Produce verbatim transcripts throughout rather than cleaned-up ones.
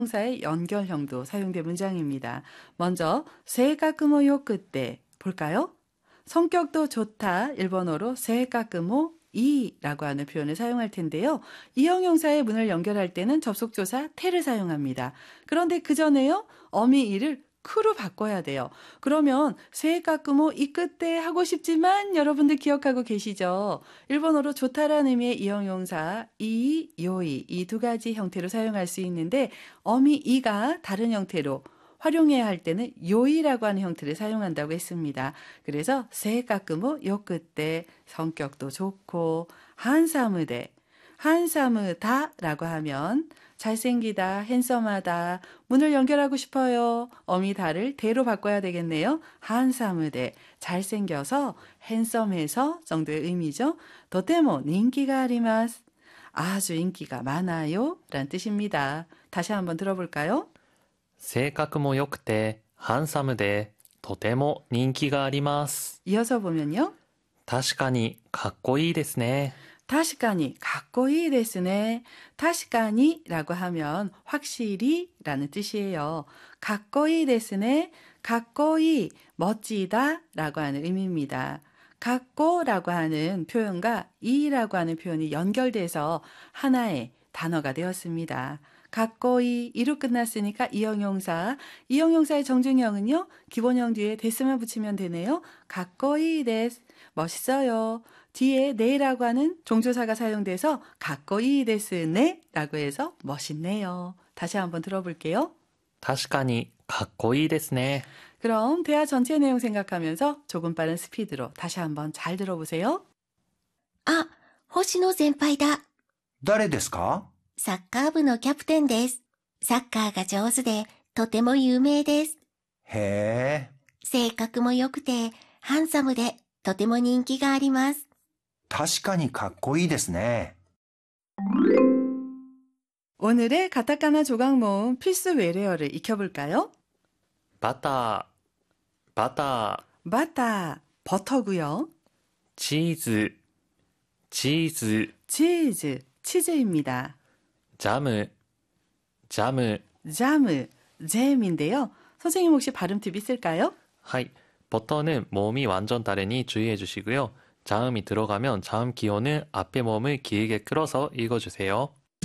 형사의 연결형도 사용된 문장입니다. 먼저 세이카쿠모 요쿠때 볼까요? 성격도 좋다 일본어로 세이카쿠모 이라고 하는 표현을 사용할 텐데요. 이 형용사의 문을 연결할 때는 접속조사 테를 사용합니다. 그런데 그 전에요. 어미 이를 크로 바꿔야 돼요. 그러면 세이카쿠모 이끄때 하고 싶지만 여러분들 기억하고 계시죠? 일본어로 좋다라는 의미의 이 형용사 이, 요이 이 두 가지 형태로 사용할 수 있는데 어미 이가 다른 형태로 활용해야 할 때는 요이라고 하는 형태를 사용한다고 했습니다. 그래서 세이카쿠모 요쿠때 성격도 좋고 한사무데 한사무다라고 하면 잘생기다, 핸섬하다, 문을 연결하고 싶어요. 어미다를 대로 바꿔야 되겠네요. 한사무데 잘생겨서 핸섬해서 정도의 의미죠. 도테모 인기가 아리마스 아주 인기가 많아요 라는 뜻입니다. 다시 한번 들어볼까요? 性格も良くてハンサムでとても人気があります。 이어서 보면요. 確かにかっこいいですね。 타시카니 가꼬이 데스네. 타시카니라고 하면 확실히라는 뜻이에요. 가꼬이 데스네. 가꼬이 멋지다라고 하는 의미입니다. 가꼬라고 하는 표현과 이라고 하는 표현이 연결돼서 하나의 단어가 되었습니다. 가꼬이 이로 끝났으니까 이 형용사. 이 형용사의 정중형은요. 기본형 뒤에 데스만 붙이면 되네요. 가꼬이 데스. 멋있어요. 뒤에 네라고 하는 종조사가 사용돼서 가꼬이 데스네 라고 해서 멋있네요. 다시 한번 들어볼게요. 確かにかっこいいですね。 그럼 대화 전체 내용 생각하면서 조금 빠른 스피드로 다시 한번 잘 들어보세요. あ、星野先輩だ。 誰ですか？ サッカー部のキャプテンです。サッカーが上手でとても有名です。 へえ。 性格も良くてハンサムでとても人気があります。 確かにかっこいいですね。 오늘의 가타카나 조각 모음 필수 외래어를 익혀볼까요? バター、バタ 바타, 버터고요. ー、チーズ、チーズ、 치즈, 치즈입니다. ジャム、ジャム。 자무, 잼인데요. 선생님 혹시 발음 팁 있을까요? はい。 버터는 모음이 완전 다르니 주의해 주시고요. 자음이 들어가면 자음 기호는 앞에 모음을 길게 끌어서 읽어주세요.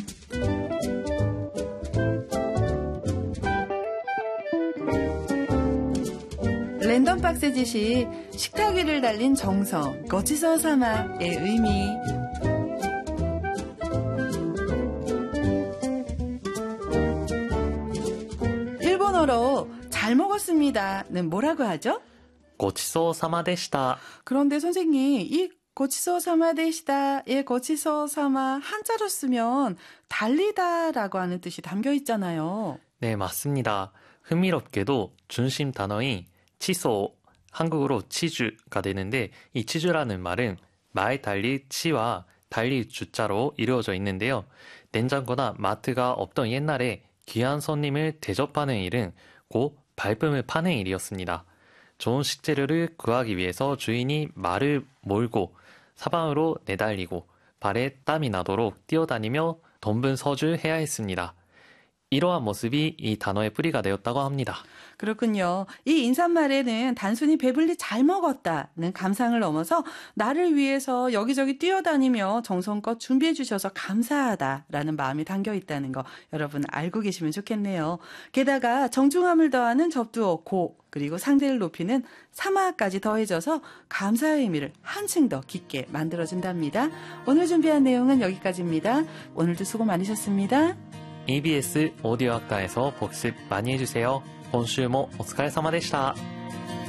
랜덤 박스 지시 식탁 위를 달린 정성, 거치서사마의 의미. 일본어로 잘 먹었습니다는 뭐라고 하죠? ごちそうさまでした. 그런데 선생님, 이 고치소사마 데시다의 고치소사마 한자로 쓰면 달리다라고 하는 뜻이 담겨 있잖아요. 네, 맞습니다. 흥미롭게도 중심 단어인 치소, 한국어로 치주가 되는데 이 치주라는 말은 말 달릴 치와 달릴 주자로 이루어져 있는데요. 냉장고나 마트가 없던 옛날에 귀한 손님을 대접하는 일은 곧 발품을 파는 일이었습니다. 좋은 식재료를 구하기 위해서 주인이 말을 몰고 사방으로 내달리고 발에 땀이 나도록 뛰어다니며 돈분서주해야 했습니다. 이러한 모습이 이 단어의 뿌리가 되었다고 합니다. 그렇군요. 이 인사말에는 단순히 배불리 잘 먹었다는 감상을 넘어서 나를 위해서 여기저기 뛰어다니며 정성껏 준비해 주셔서 감사하다라는 마음이 담겨 있다는 거 여러분 알고 계시면 좋겠네요. 게다가 정중함을 더하는 접두어 고 그리고 상대를 높이는 사마까지 더해져서 감사의 의미를 한층 더 깊게 만들어준답니다. 오늘 준비한 내용은 여기까지입니다. 오늘도 수고 많으셨습니다. 이비에스 오디오 학과에서 복습 많이 해주세요. 今週もお疲れ様でした。